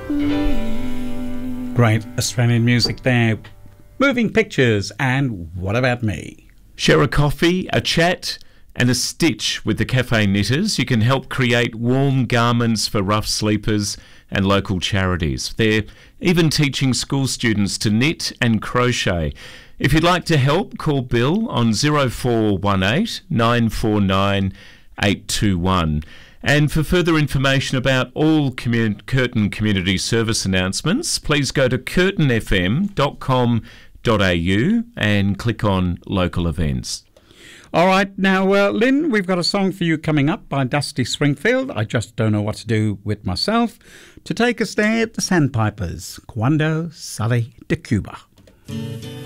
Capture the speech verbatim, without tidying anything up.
Great Australian music there. Moving Pictures and What About Me? Share a coffee, a chat and a stitch with the Cafe Knitters. You can help create warm garments for rough sleepers and local charities. They're even teaching school students to knit and crochet. If you'd like to help, call Bill on zero four one eight, nine four nine, eight two one. And for further information about all commun- Curtin Community Service announcements, please go to curtin f m dot com dot a u and click on local events. All right, now, uh, Lynn, we've got a song for you coming up by Dusty Springfield. I just don't know what to do with myself. To take us there, the Sandpipers, Cuando Sale de Cuba.